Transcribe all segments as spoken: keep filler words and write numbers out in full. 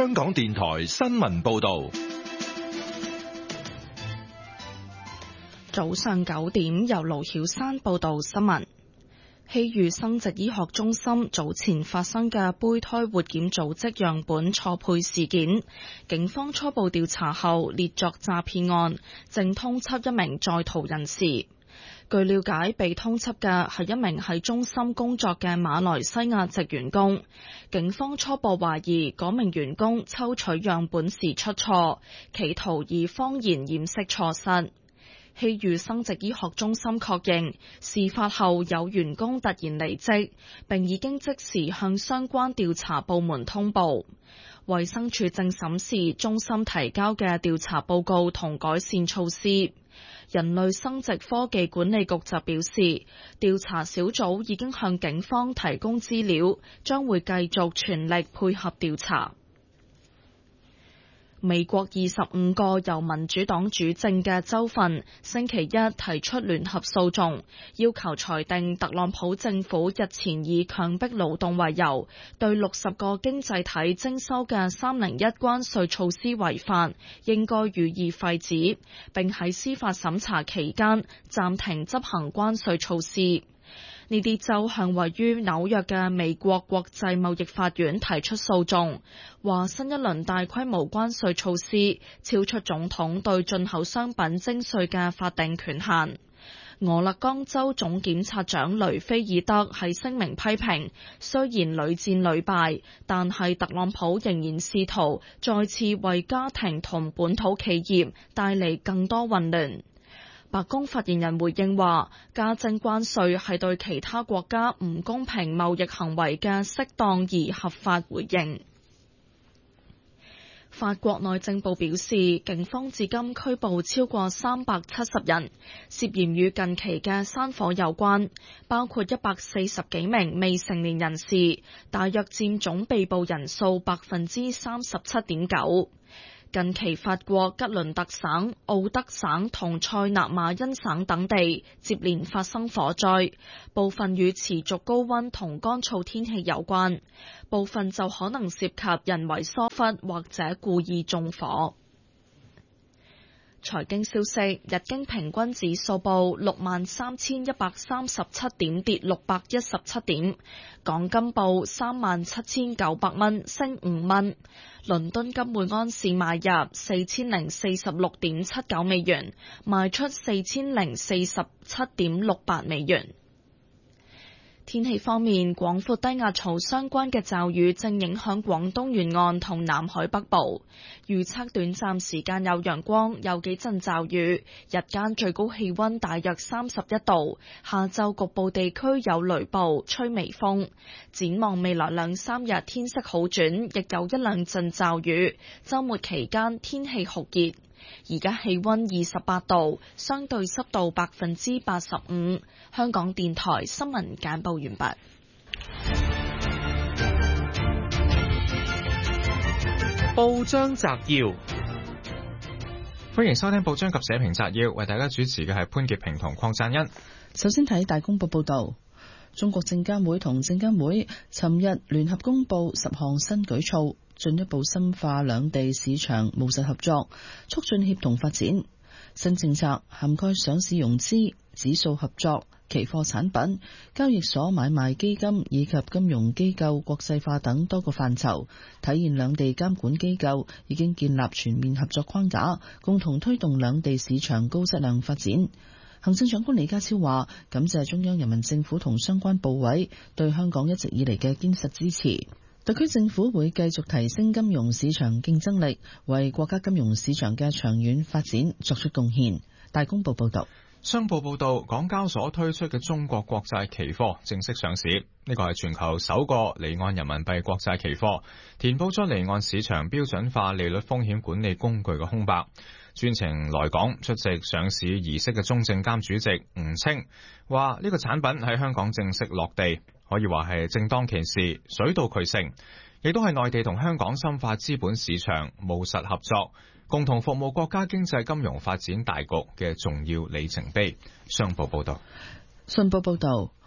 香港電台新聞報道。 早上九點，由盧曉山報道新聞。希裕生殖醫學中心早前發生嘅胚胎活檢組織樣本錯配事件，警方初步調查後列作詐騙案，正通緝一名在逃人士。據了解，被通緝嘅係一名喺中心工作嘅馬來西亞籍員工。警方初步懷疑嗰名員工抽取樣本時出錯，企圖以謊言掩飾錯失。希裕生殖醫學中心確認，事發後有員工突然離職，並已經即時向相關調查部門通報。衛生署正審視中心提交嘅調查報告同改善措施。人類生殖科技管理局就表示，調查小組已經向警方提供資料，將會繼續全力配合調查。美國二十五個由民主黨主政嘅州份星期一提出聯合訴訟，要求裁定特朗普政府日前以強迫勞動為由，對六十個經濟體徵收嘅三零一關稅措施違法，應該予以廢止，並喺司法審查期間暫停執行關稅措施。呢啲州向位於紐約嘅美國國際貿易法院提出訴訟，話新一輪大規模關稅措施超出總統對進口商品徵稅嘅法定權限。俄勒岡州總檢察長雷菲爾德喺聲明批評，雖然屢戰屢敗，但係特朗普仍然試圖再次為家庭同本土企業帶嚟更多混亂。白宮發言人回應話，加徵關稅係對其他國家唔公平貿易行為嘅適當而合法回應。法國內政部表示，警方至今拘捕超過三百七十人，涉嫌與近期嘅山火有關，包括一百四十幾名未成年人士，大約佔總被捕人數百分之三十七點九。近期法國吉倫特省、奧德省同塞納馬恩省等地接連發生火災，部分與持續高溫同乾燥天氣有關，部分就可能涉及人為疏忽或者故意縱火。財經消息，日經平均指數報六萬三千一百三十七點，跌六百一十七點。港金報三萬七千九百蚊，升五蚊。倫敦金每安士買入四千零四十六點七九美元，賣出四千零四十七點六八美元。天氣方面，廣闊低壓槽相關嘅驟雨正影響廣東沿岸同南海北部，預測短暫時間有陽光，有幾陣驟雨，日間最高氣溫大約三十一度，下晝局部地區有雷暴，吹微風。展望未來兩三日天色好轉，亦有一兩陣驟雨，週末期間天氣酷熱。而家氣溫二十八度，相對濕度百分之八十五。香港電台新聞簡報完畢。 報章摘要，歡迎收聽報章及社評摘要，為大家主持嘅係潘潔平同鄺贊恩。 首先睇大公報報道，中國證監會同證監會尋日聯合公布十項新舉措，進一步深化兩地市場務實合作，促進協同發展。新政策涵蓋上市融資、指數合作、期貨產品、交易所買賣基金以及金融機構國際化等多個範疇，體現兩地監管機構已經建立全面合作框架，共同推動兩地市場高質量發展。行政長官李家超話，感謝中央人民政府同相關部委對香港一直以嚟嘅堅實支持。特區政府會繼續提升金融市場競爭力，為國家金融市場嘅長遠發展作出貢獻。大公報報道。 商報報道，港交所推出嘅中國國債期貨正式上市，呢個係全球首個離岸人民幣國債期貨，填補咗離岸市場標準化利率風險管理工具嘅空白。專程來港出席上市儀式嘅中證監主席吳清話，呢個產品喺香港正式落地，可以話係正當其時，水到渠成，亦都係內地同香港深化資本市場務實合作，共同服務國家經濟金融發展大局嘅重要里程碑。商報報道。 信報報道，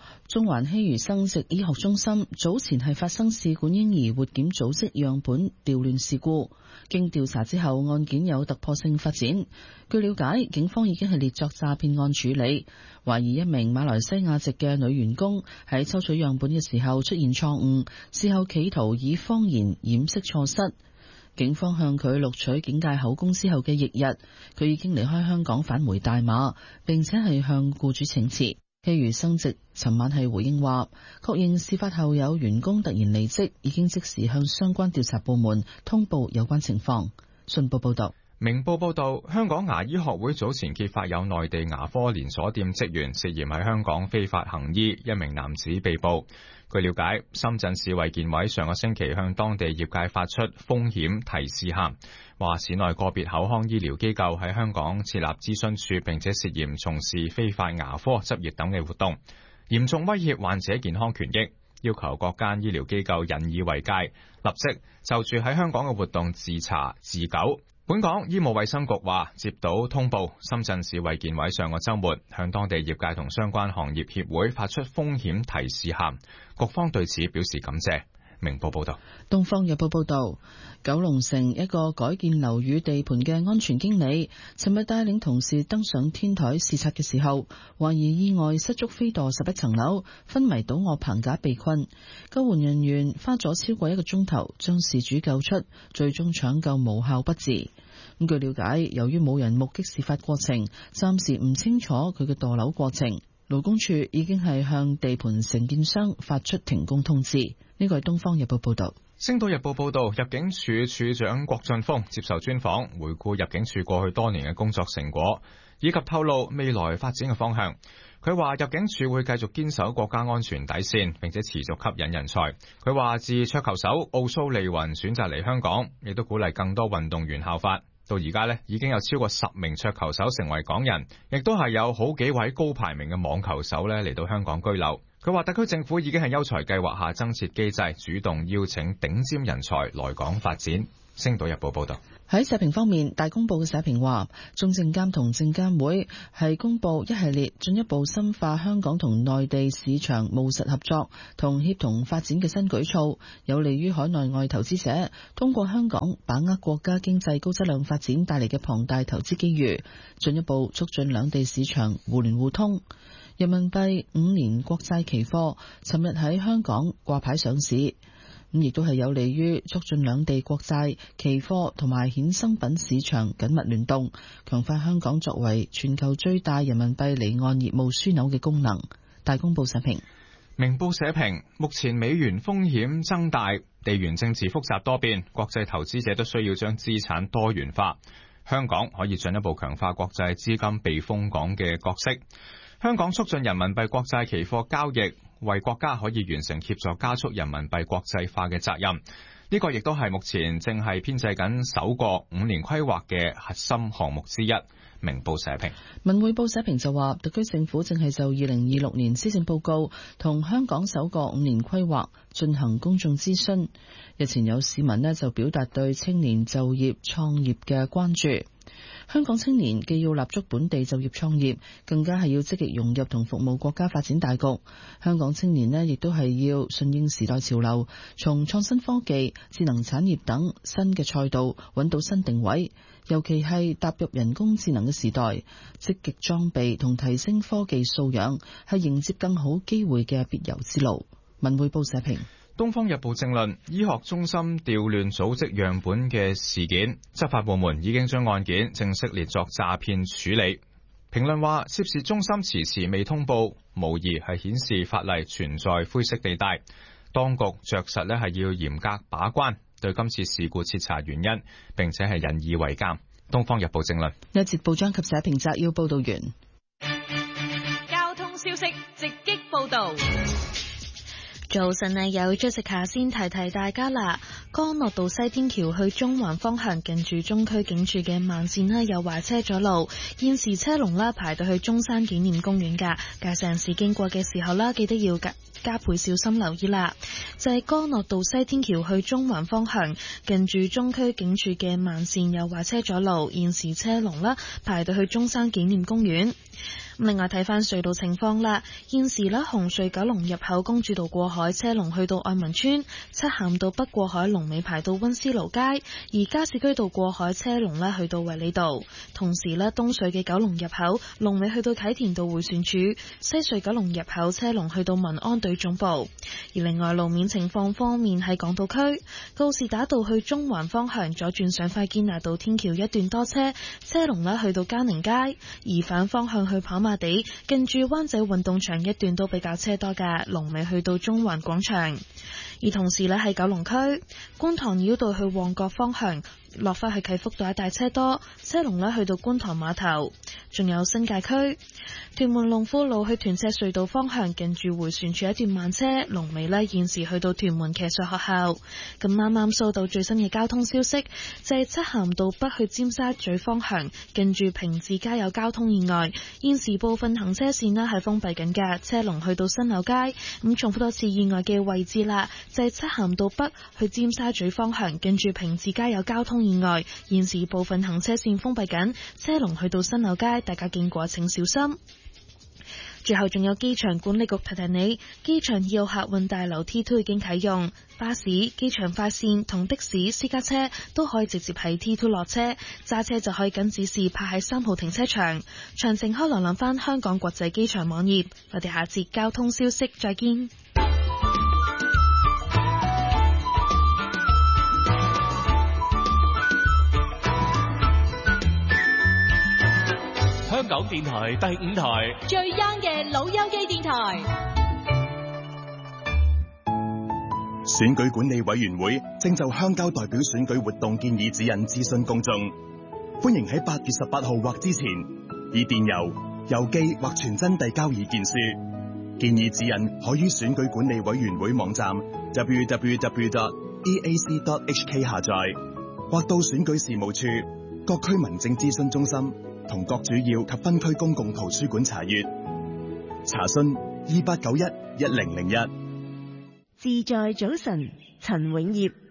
中環希餘生殖醫學中心早前係發生試管嬰兒活檢組織樣本調亂事故，經調查之後，案件有突破性發展。據了解，警方已經係列作詐騙案處理，懷疑一名馬來西亞籍嘅女員工喺抽取樣本嘅時候出現錯誤，事後企圖以謊言掩飾錯失。警方向佢錄取警戒口供之後嘅翌日，佢已經離開香港返回大馬，並且係向僱主請辭。希餘生殖尋晚係回應話，確認事發後有員工突然離職，已經即時向相關調查部門通報有關情況。信報報道。 明報報道，香港牙醫學會早前揭發有內地牙科連鎖店職員涉嫌喺香港非法行醫，一名男子被捕。據了解，深圳市衛健委上個星期向當地業界發出風險提示函，話市內個別口腔醫療機構喺香港設立諮詢處，並且涉嫌從事非法牙科執業等嘅活動，嚴重威脅患者健康權益，要求各間醫療機構引以為戒，立即就住喺香港嘅活動自查自糾。本港醫務衛生局話接到通報，深圳市衛健委上個週末向當地業界同相關行業協會發出風險提示函，局方對此表示感謝。明報報道。 東方日報報道，九龍城一個改建樓宇地盤嘅安全經理，尋日帶領同事登上天台視察嘅時候，懷疑意外失足飛墮十一層樓，昏迷倒卧棚架被困。救援人員花咗超過一個鐘頭將事主救出，最終搶救無效不治。咁據了解，由於冇人目擊事發過程，暫時唔清楚佢嘅墮樓過程。勞工處已經係向地盤承建商發出停工通知。呢個係東方日報報道。 星島日報報道，入境處處長郭俊峰接受專訪，回顧入境處過去多年嘅工作成果，以及透露未來發展嘅方向。佢話入境處會繼續堅守國家安全底線，並且持續吸引人才。佢話自桌球手奧蘇利雲選擇嚟香港，亦都鼓勵更多運動員效法。到而家呢，已經有超過十名桌球手成為港人，亦都係有好幾位高排名嘅網球手呢嚟到香港居留。佢話特區政府已經喺優才計劃下增設機制，主動邀請頂尖人才來港發展。星島日報報道。 喺社評方面，大公報嘅社評話，中證監同證監會係公布一系列進一步深化香港同內地市場務實合作同協同發展嘅新舉措，有利於海內外投資者通過香港把握國家經濟高質量發展帶嚟嘅龐大投資機遇，進一步促進兩地市場互聯互通。人民幣五年國債期貨尋日喺香港掛牌上市。咁亦都係有利於促進兩地國債、期貨同埋衍生品市場緊密聯動，強化香港作為全球最大人民幣離岸業務樞紐嘅功能。大公報社評。 明報社評，目前美元風險增大，地緣政治複雜多變，國際投資者都需要將資產多元化。香港可以進一步強化國際資金避風港嘅角色。香港促進人民幣國債期貨交易，為國家可以完成協助加速人民幣國際化嘅責任。呢個亦都係目前正係編製緊首個五年規劃嘅核心項目之一。明報社評。 文匯報社評就話，特區政府正係就二零二六年施政報告同香港首個五年規劃進行公眾諮詢。日前有市民呢就表達對青年就業創業嘅關注。香港青年既要立足本地就業創業，更加係要積極融入同服務國家發展大局。香港青年呢亦都係要順應時代潮流，從創新科技、智能產業等新嘅賽道揾到新定位。尤其係踏入人工智能嘅時代，積極裝備同提升科技素養，係迎接更好機會嘅必由之路。文匯報社評。 東方日報正論，醫學中心調亂組織樣本嘅事件，執法部門已經將案件正式列作詐騙處理。評論話，涉事中心遲遲未通報，無疑係顯示法例存在灰色地帶。當局着實咧係要嚴格把關，對今次事故徹查原因，並且係引以為鑑。東方日報正論。 一節報章及社評摘要報道完。 交通消息直擊報道。早晨啊，有 Jessica 先提提大家啦。干諾道西天橋去中環方向，近住中區警署嘅慢線呢有壞車阻路，現時車龍啦排到去中山紀念公園噶。駕駛人士經過嘅時候啦，記得要加加倍小心留意啦。就係干諾道西天橋去中環方向，近住中區警署嘅慢線有壞車阻路，現時車龍啦排到去中山紀念公園。 另外睇翻隧道情況啦，現時呢，紅隧九龍入口公主道過海車龍去到愛民村，漆咸道北過海龍尾排到溫思勞街，而加士居道過海車龍呢去到衛理道。同時呢，東隧嘅九龍入口龍尾去到啟田道迴旋處，西隧九龍入口車龍去到民安隊總部。而另外路面情況方面，喺港島區告士打道去中環方向左轉上快堅拿道天橋一段多車，車龍呢去到嘉寧街，而反方向去跑馬地近住灣仔運動場一段都比較車多嘅，龍尾去到中環廣場。而同時呢，喺九龍區觀塘繞道去旺角方向落返去啟福道一帶車多，車龍呢去到觀塘碼頭。仲有新界區屯門龍富路去屯赤隧道方向近住迴旋處一段慢車，龍尾呢現時去到屯門騎術學校。咁啱啱收到最新嘅交通消息，就係漆咸道北去尖沙咀方向近住平治街有交通意外，現時部分行車線呢係封閉緊嘅，車龍去到新柳街。咁重複多次意外嘅位置啦，就係漆咸道北去尖沙咀方向近住平治街有交通意外，現時部分行車線封閉緊，車龍去到新柳街，大家經過請小心。最後仲有機場管理局提提你，機場二號客運大樓 T 二 已經啟用，巴士、機場快線同的士、私家車都可以直接喺 T 二 落車，揸車就可以跟指示泊喺三號停車場。詳情可瀏覽翻香港國際機場網頁。我哋下節交通消息再見。 香港電台第五台最 young 嘅老友記電台。 選舉管理委員會正就鄉郊代表選舉活動建議指引諮詢公眾，歡迎喺八月十八號或之前以電郵、郵寄或傳真遞交意見書。建議指引可於選舉管理委員會網站 double-u double-u double-u dot e a c dot h k 下載，或到選舉事務處、各區民政諮詢中心同各主要及分區公共圖書館查閱。查詢二八九一一零零一。 自在早晨，陳永業。